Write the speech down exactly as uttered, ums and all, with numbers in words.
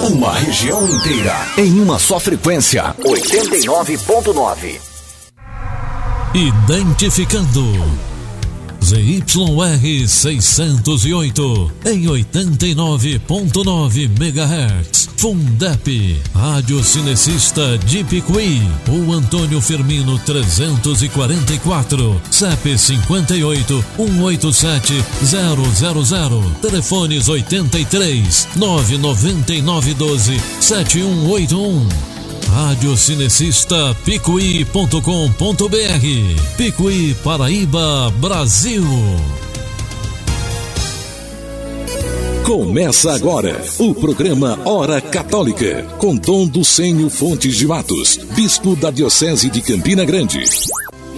Uma região inteira em uma só frequência. oitenta e nove ponto nove. Identificando Z Y R seiscentos e oito em oitenta e nove ponto nove megahertz. Fundep, Rádio Cinecista de Picuí. O Antônio Firmino trezentos e quarenta e quatro, C E P cinquenta e oito, cento e oitenta e sete, zero zero zero. Telefones oitenta e três, nove nove nove doze, sete um oito um. Rádio Cinecista Picuí ponto com ponto br. Picuí, Paraíba, Brasil. Começa agora o programa Hora Católica, com Dom Ducenho Fontes de Matos, bispo da Diocese de Campina Grande.